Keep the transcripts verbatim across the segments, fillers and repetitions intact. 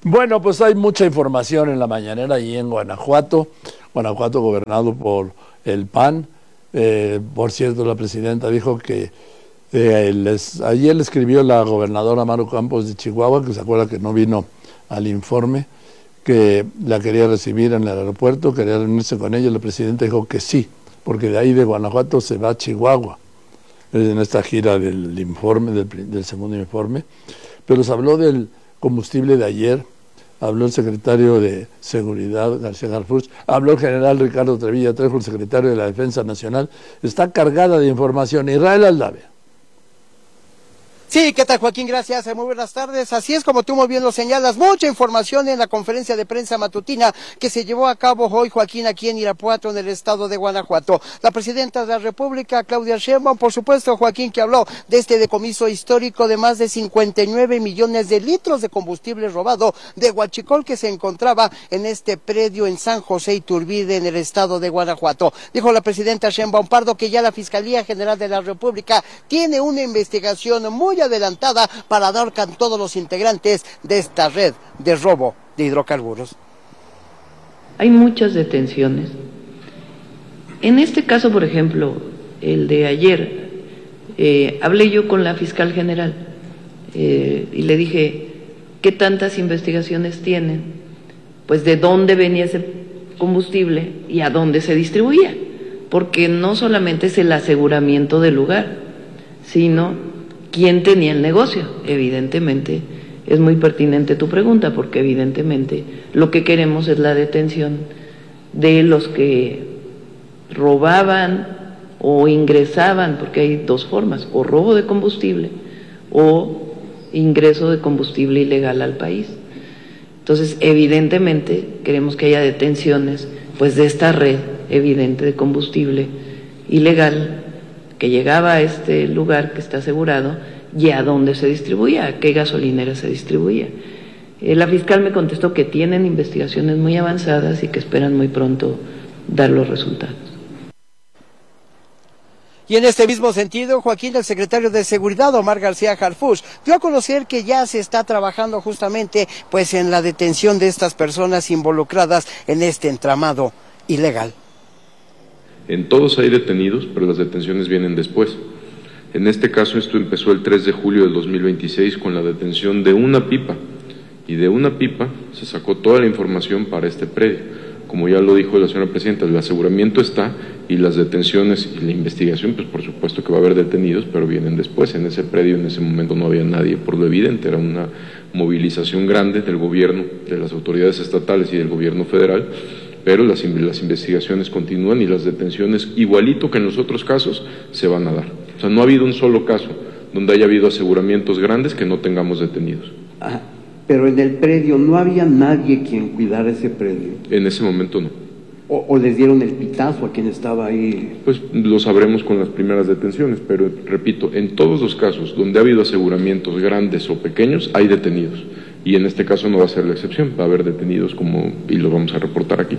Bueno, pues hay mucha información en la mañanera allí en Guanajuato, Guanajuato gobernado por el P A N. Eh, por cierto, la presidenta dijo que eh, les, ayer le escribió la gobernadora Maru Campos de Chihuahua, que se acuerda que no vino al informe, que la quería recibir en el aeropuerto, quería reunirse con ella. La presidenta dijo que sí, porque de ahí de Guanajuato se va a Chihuahua, en esta gira del informe, del, del segundo informe. Pero se habló del combustible de ayer, habló el secretario de Seguridad, García Harfuch, habló el general Ricardo Trevilla Trejo, el secretario de la Defensa Nacional. Está cargada de información. Israel Aldave. Sí, ¿qué tal, Joaquín? Gracias, muy buenas tardes. Así es, como tú muy bien lo señalas, mucha información en la conferencia de prensa matutina que se llevó a cabo hoy, Joaquín, aquí en Irapuato, en el estado de Guanajuato. La presidenta de la República, Claudia Sheinbaum, por supuesto, Joaquín, que habló de este decomiso histórico de más de cincuenta y nueve millones de litros de combustible robado de huachicol que se encontraba en este predio en San José Iturbide, en el estado de Guanajuato. Dijo la presidenta Sheinbaum Pardo que ya la Fiscalía General de la República tiene una investigación muy adelantada para dar con todos los integrantes de esta red de robo de hidrocarburos. Hay muchas detenciones. En este caso, por ejemplo, el de ayer, eh, hablé yo con la fiscal general eh, y le dije, ¿qué tantas investigaciones tienen? Pues de dónde venía ese combustible y a dónde se distribuía, porque no solamente es el aseguramiento del lugar, sino quién tenía el negocio. Evidentemente, es muy pertinente tu pregunta, porque evidentemente lo que queremos es la detención de los que robaban o ingresaban, porque hay dos formas, o robo de combustible o ingreso de combustible ilegal al país. Entonces, evidentemente, queremos que haya detenciones pues de esta red evidente de combustible ilegal que llegaba a este lugar que está asegurado y a dónde se distribuía, a qué gasolinera se distribuía. Eh, la fiscal me contestó que tienen investigaciones muy avanzadas y que esperan muy pronto dar los resultados. Y en este mismo sentido, Joaquín, el secretario de Seguridad, Omar García Harfuch, dio a conocer que ya se está trabajando justamente pues en la detención de estas personas involucradas en este entramado ilegal. En todos hay detenidos, pero las detenciones vienen después. En este caso, esto empezó el tres de julio del dos mil veintiséis con la detención de una pipa, y de una pipa se sacó toda la información para este predio. Como ya lo dijo la señora presidenta, el aseguramiento está, y las detenciones y la investigación, pues por supuesto que va a haber detenidos, pero vienen después. En ese predio en ese momento no había nadie, por lo evidente, era una movilización grande del gobierno, de las autoridades estatales y del gobierno federal, pero las, las investigaciones continúan y las detenciones, igualito que en los otros casos, se van a dar. O sea, no ha habido un solo caso donde haya habido aseguramientos grandes que no tengamos detenidos. Ah, pero en el predio no había nadie quien cuidara ese predio. En ese momento no. O, o les dieron el pitazo a quien estaba ahí. Pues lo sabremos con las primeras detenciones, pero repito, en todos los casos donde ha habido aseguramientos grandes o pequeños, hay detenidos. Y en este caso no va a ser la excepción, va a haber detenidos como, y lo vamos a reportar aquí.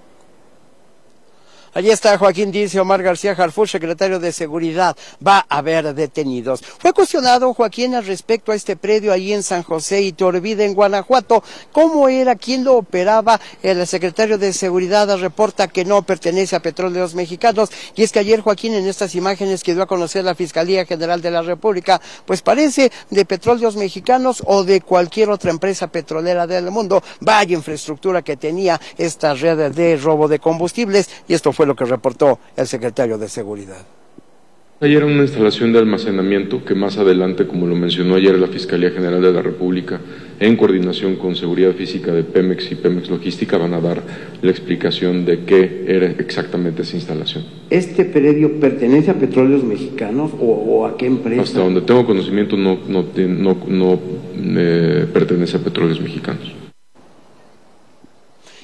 Allí está Joaquín, dice Omar García Harfuch, secretario de Seguridad, va a haber detenidos. Fue cuestionado Joaquín al respecto a este predio ahí en San José Iturbide, en Guanajuato, cómo era, quién lo operaba. El secretario de Seguridad reporta que no pertenece a Petróleos Mexicanos, y es que ayer, Joaquín, en estas imágenes que dio a conocer la Fiscalía General de la República, pues parece de Petróleos Mexicanos o de cualquier otra empresa petrolera del mundo. Vaya infraestructura que tenía esta red de robo de combustibles, y esto fue fue lo que reportó el secretario de Seguridad. Ayer era una instalación de almacenamiento que más adelante, como lo mencionó ayer la Fiscalía General de la República, en coordinación con Seguridad Física de Pemex y Pemex Logística, van a dar la explicación de qué era exactamente esa instalación. ¿Este predio pertenece a Petróleos Mexicanos o, o a qué empresa? Hasta donde tengo conocimiento no, no, no, no eh, pertenece a Petróleos Mexicanos.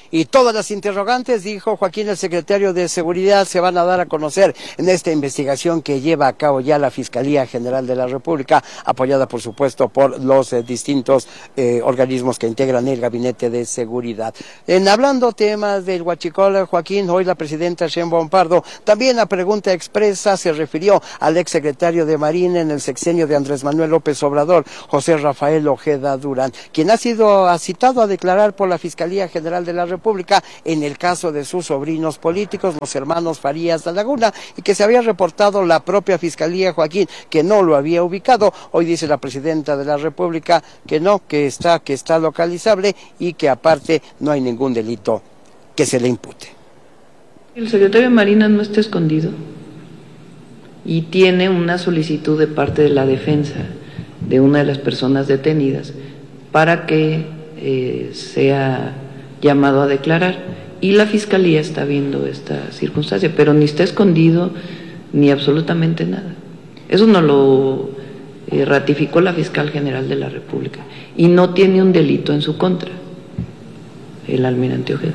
Y todas las interrogantes, dijo Joaquín, el secretario de Seguridad, se van a dar a conocer en esta investigación que lleva a cabo ya la Fiscalía General de la República, apoyada por supuesto por los eh, distintos eh, organismos que integran el Gabinete de Seguridad. En hablando temas del huachicol, Joaquín, hoy la presidenta Sheinbaum Pardo, también a pregunta expresa, se refirió al exsecretario de Marina en el sexenio de Andrés Manuel López Obrador, José Rafael Ojeda Durán, quien ha sido citado a declarar por la Fiscalía General de la República República en el caso de sus sobrinos políticos, los hermanos Farías de Laguna, y que se había reportado la propia Fiscalía, Joaquín, que no lo había ubicado. Hoy dice la presidenta de la República que no, que está, que está localizable y que aparte no hay ningún delito que se le impute. El secretario de Marina no está escondido y tiene una solicitud de parte de la defensa de una de las personas detenidas para que eh, sea llamado a declarar, y la Fiscalía está viendo esta circunstancia, pero ni está escondido ni absolutamente nada. Eso no lo eh, ratificó la Fiscal General de la República, y no tiene un delito en su contra el almirante Ojeda.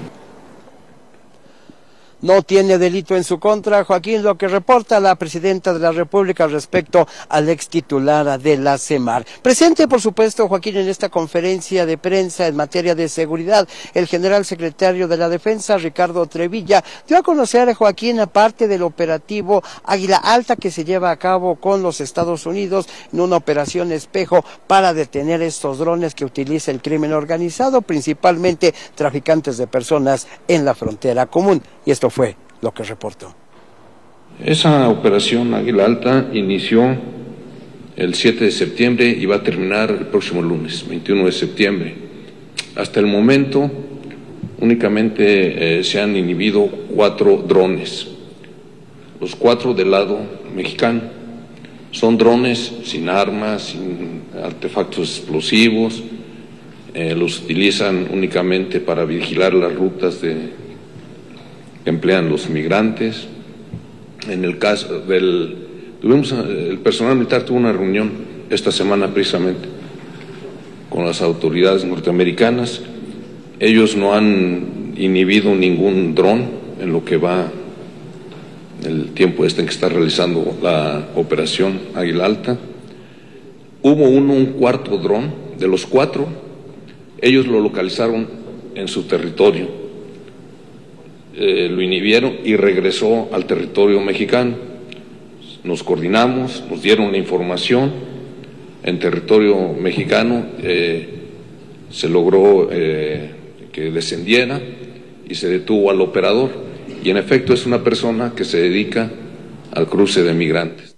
No tiene delito en su contra, Joaquín, lo que reporta la presidenta de la República respecto al ex titular de la CEMAR. Presente, por supuesto, Joaquín, en esta conferencia de prensa en materia de seguridad, el general secretario de la Defensa, Ricardo Trevilla, dio a conocer, Joaquín, aparte del operativo Águila Alta que se lleva a cabo con los Estados Unidos en una operación espejo para detener estos drones que utiliza el crimen organizado, principalmente traficantes de personas en la frontera común. Y esto fue lo que reportó. Esa operación Águila Alta inició el siete de septiembre y va a terminar el próximo lunes, veintiuno de septiembre. Hasta el momento únicamente eh, se han inhibido cuatro drones, los cuatro del lado mexicano. Son drones sin armas, sin artefactos explosivos, eh, los utilizan únicamente para vigilar las rutas de que emplean los migrantes. En el caso del, tuvimos, el personal militar tuvo una reunión esta semana precisamente con las autoridades norteamericanas. Ellos no han inhibido ningún dron en lo que va el tiempo este en que está realizando la operación Águila Alta. Hubo uno, un cuarto dron, de los cuatro, ellos lo localizaron en su territorio. Eh, lo inhibieron y regresó al territorio mexicano. Nos coordinamos, nos dieron la información. En territorio mexicano eh, se logró eh, que descendiera y se detuvo al operador. Y en efecto es una persona que se dedica al cruce de migrantes.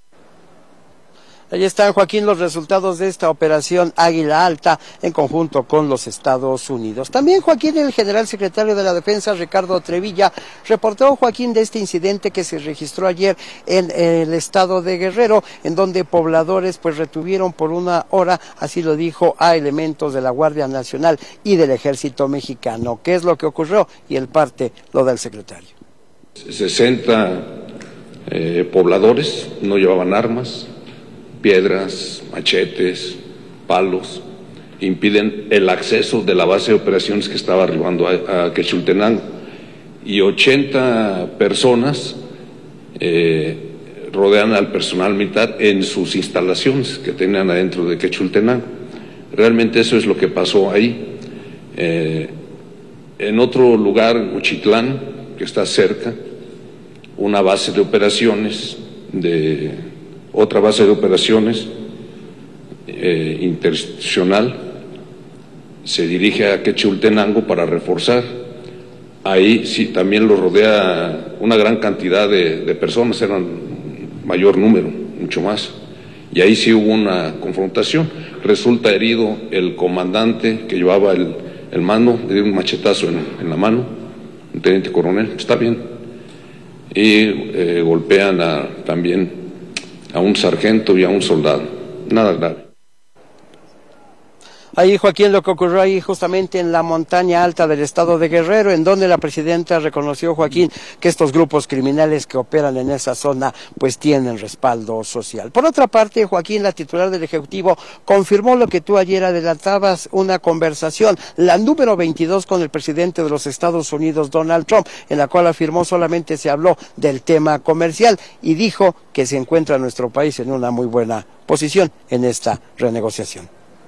Ahí están, Joaquín, los resultados de esta operación Águila Alta en conjunto con los Estados Unidos. También, Joaquín, el general secretario de la Defensa, Ricardo Trevilla, reportó, Joaquín, de este incidente que se registró ayer en el estado de Guerrero, en donde pobladores pues retuvieron por una hora, así lo dijo, a elementos de la Guardia Nacional y del Ejército Mexicano. ¿Qué es lo que ocurrió? Y el parte lo da el secretario. sesenta eh, pobladores no llevaban armas, piedras, machetes, palos, impiden el acceso de la base de operaciones que estaba arribando a, a Quechultenango, y ochenta personas eh, rodean al personal militar en sus instalaciones que tenían adentro de Quechultenango. Realmente eso es lo que pasó ahí. Eh, en otro lugar, en Uchitlán, que está cerca, una base de operaciones de otra base de operaciones eh, interinstitucional se dirige a Quechultenango para reforzar. Ahí sí también lo rodea una gran cantidad de, de personas, eran mayor número, mucho más, y ahí sí hubo una confrontación. Resulta herido el comandante que llevaba el, el mando, le dio un machetazo en, en la mano, un teniente coronel, está bien, y eh, golpean a, también a un sargento y a un soldado, nada grave. Ahí, Joaquín, lo que ocurrió ahí justamente en la montaña alta del estado de Guerrero, en donde la presidenta reconoció, Joaquín, que estos grupos criminales que operan en esa zona pues tienen respaldo social. Por otra parte, Joaquín, la titular del Ejecutivo confirmó lo que tú ayer adelantabas, una conversación, la número veintidós con el presidente de los Estados Unidos, Donald Trump, en la cual afirmó solamente se habló del tema comercial y dijo que se encuentra nuestro país en una muy buena posición en esta renegociación.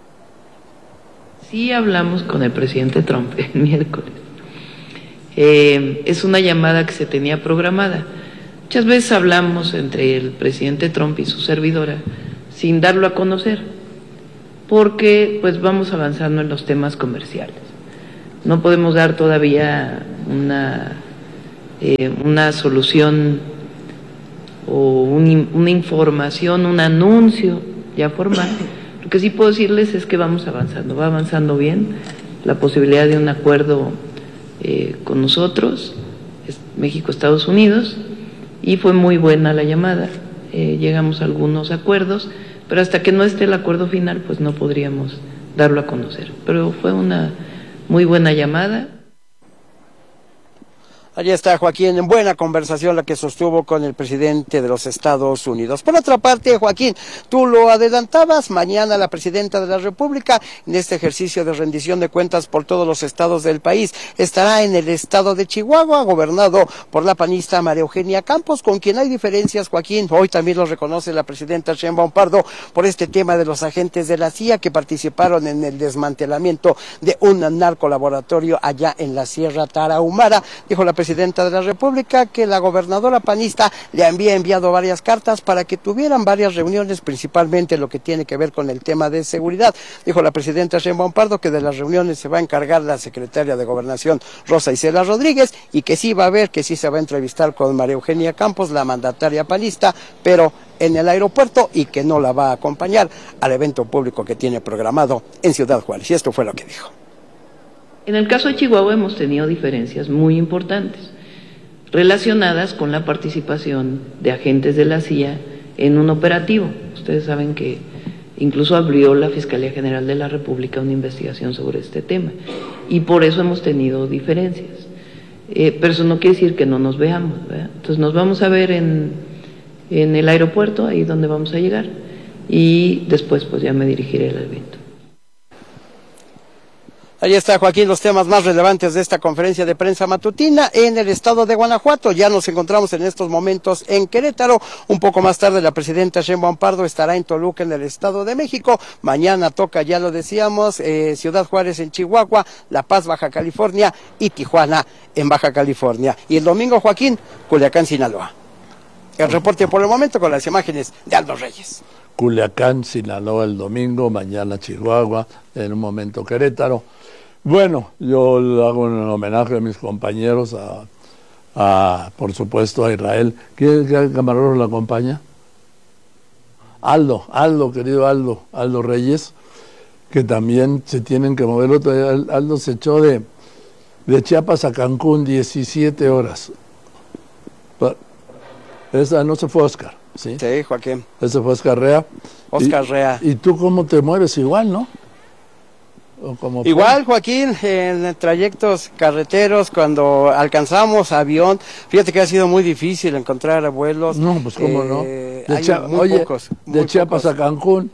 Sí hablamos con el presidente Trump el miércoles. Eh, es una llamada que se tenía programada. Muchas veces hablamos entre el presidente Trump y su servidora sin darlo a conocer, porque pues vamos avanzando en los temas comerciales. No podemos dar todavía una, eh, una solución o un, una información, un anuncio ya formal. Lo que sí puedo decirles es que vamos avanzando, va avanzando bien la posibilidad de un acuerdo eh, con nosotros, es México, Estados Unidos, y fue muy buena la llamada, eh, llegamos a algunos acuerdos, pero hasta que no esté el acuerdo final, pues no podríamos darlo a conocer. Pero fue una muy buena llamada. Allí está, Joaquín, en buena conversación la que sostuvo con el presidente de los Estados Unidos. Por otra parte, Joaquín, tú lo adelantabas, mañana la presidenta de la República, en este ejercicio de rendición de cuentas por todos los estados del país, estará en el estado de Chihuahua, gobernado por la panista María Eugenia Campos, con quien hay diferencias, Joaquín. Hoy también lo reconoce la presidenta Sheinbaum Pardo por este tema de los agentes de la C I A que participaron en el desmantelamiento de un narcolaboratorio allá en la Sierra Tarahumara. Dijo la presidenta de la República que la gobernadora panista le había enviado varias cartas para que tuvieran varias reuniones, principalmente lo que tiene que ver con el tema de seguridad. Dijo la presidenta Sheinbaum Pardo que de las reuniones se va a encargar la secretaria de Gobernación, Rosa Isela Rodríguez, y que sí va a haber, que sí se va a entrevistar con María Eugenia Campos, la mandataria panista, pero en el aeropuerto, y que no la va a acompañar al evento público que tiene programado en Ciudad Juárez. Y esto fue lo que dijo. En el caso de Chihuahua hemos tenido diferencias muy importantes relacionadas con la participación de agentes de la C I A en un operativo. Ustedes saben que incluso abrió la Fiscalía General de la República una investigación sobre este tema y por eso hemos tenido diferencias. Eh, pero eso no quiere decir que no nos veamos, ¿verdad? Entonces nos vamos a ver en, en el aeropuerto, ahí donde vamos a llegar, y después pues ya me dirigiré al evento. Ahí está, Joaquín, los temas más relevantes de esta conferencia de prensa matutina en el estado de Guanajuato. Ya nos encontramos en estos momentos en Querétaro. Un poco más tarde la presidenta Sheinbaum Pardo estará en Toluca, en el estado de México. Mañana toca, ya lo decíamos, eh, Ciudad Juárez en Chihuahua, La Paz, Baja California, y Tijuana en Baja California. Y el domingo, Joaquín, Culiacán, Sinaloa. El reporte por el momento con las imágenes de Aldo Reyes. Culiacán, Sinaloa el domingo, mañana Chihuahua, en un momento Querétaro. Bueno, yo le hago un homenaje a mis compañeros, a, a por supuesto a Israel. ¿Qué, qué camarógrafo lo acompaña? Aldo, Aldo, querido Aldo, Aldo Reyes, que también se tienen que mover. Otro día Aldo se echó de, de Chiapas a Cancún diecisiete horas. Esa no se fue Oscar, ¿sí? Sí, Joaquín. Ese fue Oscar Rea. Oscar y, Rea. ¿Y tú cómo te mueves? Igual, ¿no? Como Igual, Joaquín, en trayectos carreteros, cuando alcanzamos avión, fíjate que ha sido muy difícil encontrar vuelos. No, pues cómo eh, no. De, hay Chia muy oye, pocos, muy de Chiapas pocos. a Cancún.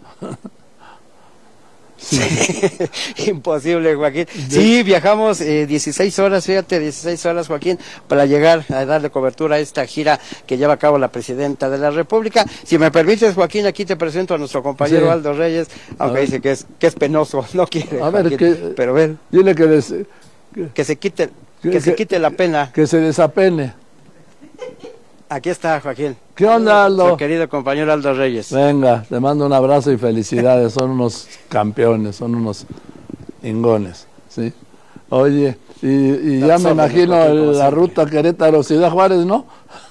Sí. Imposible, Joaquín. De... Sí, viajamos eh, dieciséis horas, fíjate, dieciséis horas, Joaquín, para llegar a darle cobertura a esta gira que lleva a cabo la presidenta de la República. Si me permites, Joaquín, aquí te presento a nuestro compañero sí. Aldo Reyes, aunque dice que es que es penoso, no quiere. A ver, Joaquín, que, pero ven, dile que, des, que, que se quite, que, que se quite la pena. Que se desapene. Aquí está, Joaquín. ¿Qué onda, Aldo? Nuestro querido compañero Aldo Reyes. Venga, te mando un abrazo y felicidades. Son unos campeones, son unos ingones, ¿sí? Oye, y, y ya me imagino Joaquín, la ruta Querétaro-Ciudad Juárez, ¿no?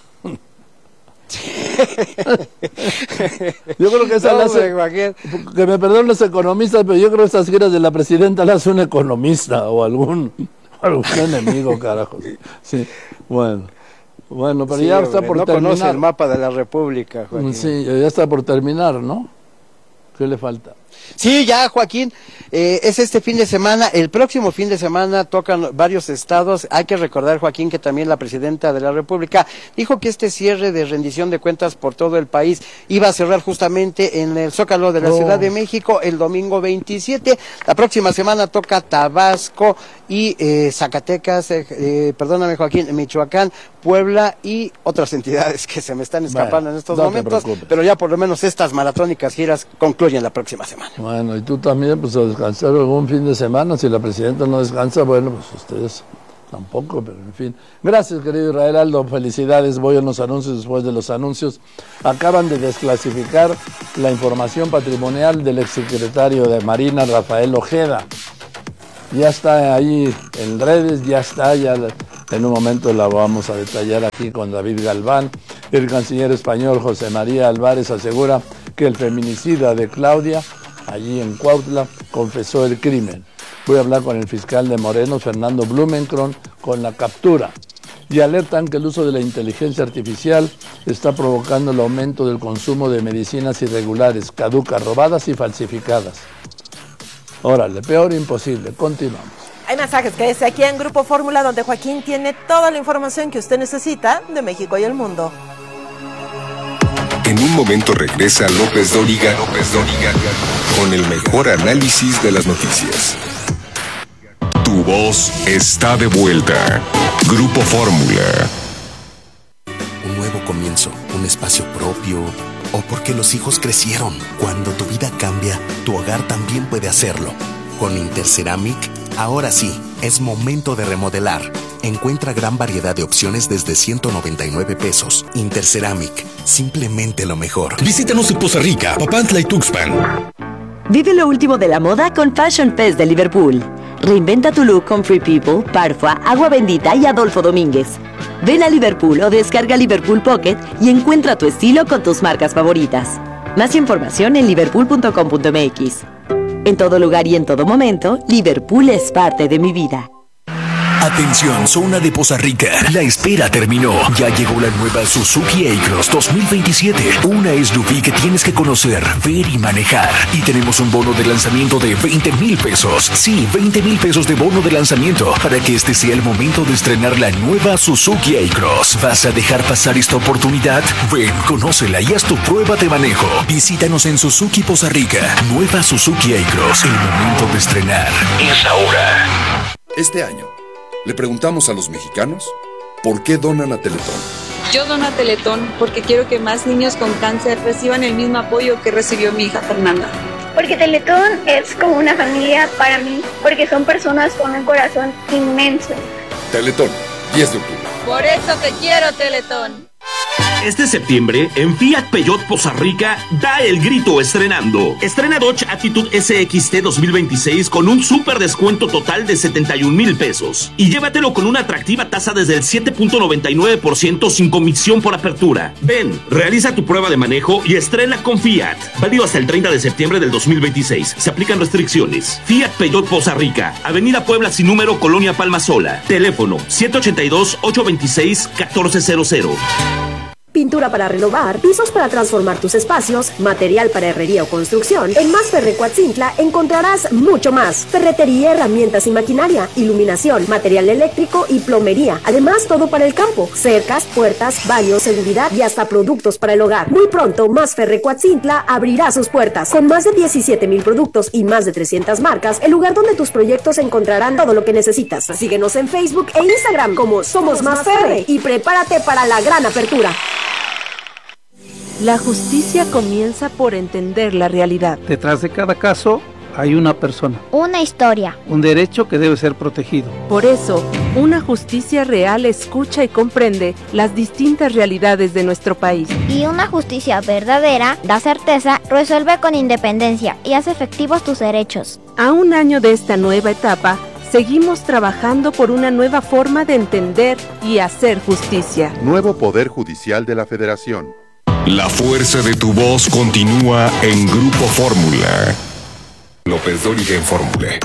Yo creo que esa no, la hace, Joaquín. Que me perdonen los economistas, pero yo creo que esas giras de la presidenta las hace un economista o algún, algún enemigo, carajo. Sí, bueno. Bueno, pero sí, ya está por no terminar. No conoce el mapa de la República, Joaquín. Sí, ya está por terminar, ¿no? ¿Qué le falta? Sí, ya, Joaquín, eh, es este fin de semana, el próximo fin de semana tocan varios estados. Hay que recordar, Joaquín, que también la presidenta de la República dijo que este cierre de rendición de cuentas por todo el país iba a cerrar justamente en el Zócalo de la oh. Ciudad de México el domingo veintisiete. La próxima semana toca Tabasco y eh, Zacatecas, eh, eh, perdóname, Joaquín, Michoacán, Puebla y otras entidades que se me están escapando bueno, en estos no momentos, pero ya por lo menos estas maratónicas giras concluyen la próxima semana. Bueno, y tú también, pues a descansar algún fin de semana. Si la presidenta no descansa, bueno, pues ustedes tampoco, pero en fin. Gracias, querido Israel Aldo, felicidades. Voy a los anuncios. Después de los anuncios, acaban de desclasificar la información patrimonial del exsecretario de Marina, Rafael Ojeda. Ya está ahí en redes, ya está, ya en un momento la vamos a detallar aquí con David Galván. El canciller español José María Álvarez asegura que el feminicida de Claudia, allí en Cuautla, confesó el crimen. Voy a hablar con el fiscal de Morelos, Fernando Blumenkron, con la captura. Y alertan que el uso de la inteligencia artificial está provocando el aumento del consumo de medicinas irregulares, caducas, robadas y falsificadas. Órale, peor imposible. Continuamos. Hay mensajes que es aquí en Grupo Fórmula, donde Joaquín tiene toda la información que usted necesita de México y el mundo. En un momento regresa López Dóriga, López Dóriga, con el mejor análisis de las noticias. Tu voz está de vuelta. Grupo Fórmula. Un nuevo comienzo, un espacio propio, o porque los hijos crecieron. Cuando tu vida cambia, tu hogar también puede hacerlo. Con Interceramic, ahora sí, es momento de remodelar. Encuentra gran variedad de opciones desde ciento noventa y nueve pesos. Interceramic, simplemente lo mejor. Visítanos en Poza Rica, Papantla y Tuxpan. Vive lo último de la moda con Fashion Fest de Liverpool. Reinventa tu look con Free People, Parfua, Agua Bendita y Adolfo Domínguez. Ven a Liverpool o descarga Liverpool Pocket y encuentra tu estilo con tus marcas favoritas. Más información en liverpool punto com punto m x. En todo lugar y en todo momento, Liverpool es parte de mi vida. Atención, zona de Poza Rica. La espera terminó. Ya llegó la nueva Suzuki A-Cross dos mil veintisiete. Una S U V que tienes que conocer, ver y manejar. Y tenemos un bono de lanzamiento de veinte mil pesos. Sí, veinte mil pesos de bono de lanzamiento para que este sea el momento de estrenar la nueva Suzuki A-Cross. ¿Vas a dejar pasar esta oportunidad? Ven, conócela y haz tu prueba de manejo. Visítanos en Suzuki Poza Rica. Nueva Suzuki A-Cross. El momento de estrenar es ahora. Este año le preguntamos a los mexicanos por qué donan a Teletón. Yo dono a Teletón porque quiero que más niños con cáncer reciban el mismo apoyo que recibió mi hija Fernanda. Porque Teletón es como una familia para mí, porque son personas con un corazón inmenso. Teletón, diez de octubre. Por eso te quiero, Teletón. Este septiembre, en Fiat Peugeot Poza Rica, da el grito estrenando. Estrena Dodge Attitude S X T dos mil veintiséis con un super descuento total de setenta y un mil pesos. Y llévatelo con una atractiva tasa desde el siete punto noventa y nueve por ciento sin comisión por apertura. Ven, realiza tu prueba de manejo y estrena con Fiat. Válido hasta el treinta de septiembre del dos mil veintiséis. Se aplican restricciones. Fiat Peugeot Poza Rica, Avenida Puebla sin número, Colonia Palma Sola. Teléfono siete ocho dos, ocho dos seis, uno cuatro cero cero. Pintura para renovar, pisos para transformar tus espacios, material para herrería o construcción. En Más Ferre Coatzintla encontrarás mucho más. Ferretería, herramientas y maquinaria, iluminación, material eléctrico y plomería. Además, todo para el campo. Cercas, puertas, baños, seguridad y hasta productos para el hogar. Muy pronto, Más Ferre Coatzintla abrirá sus puertas. Con más de diecisiete mil productos y más de trescientas marcas, el lugar donde tus proyectos encontrarán todo lo que necesitas. Síguenos en Facebook e Instagram como Somos Más Ferre y prepárate para la gran apertura. La justicia comienza por entender la realidad. Detrás de cada caso hay una persona. Una historia. Un derecho que debe ser protegido. Por eso, una justicia real escucha y comprende las distintas realidades de nuestro país. Y una justicia verdadera da certeza, resuelve con independencia y hace efectivos tus derechos. A un año de esta nueva etapa, seguimos trabajando por una nueva forma de entender y hacer justicia. Nuevo Poder Judicial de la Federación. La fuerza de tu voz continúa en Grupo Fórmula. López Dóriga en Fórmula.